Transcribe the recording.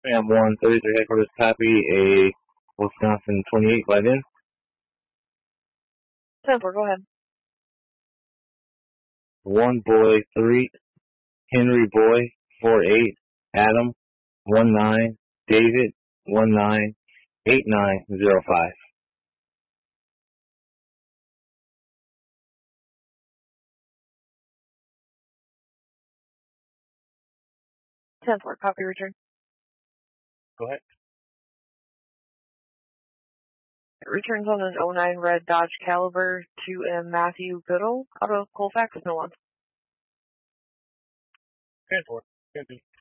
Sam 133 headquarters copy a Wisconsin 28 glide in. 10-4, go ahead. 1 boy 3, Henry boy 48, Adam 19, David 198905. 10-4, copy return. Go ahead. Returns on an 09 red Dodge Caliber to M. Matthew Goodall out of Colfax, no one. 10-4.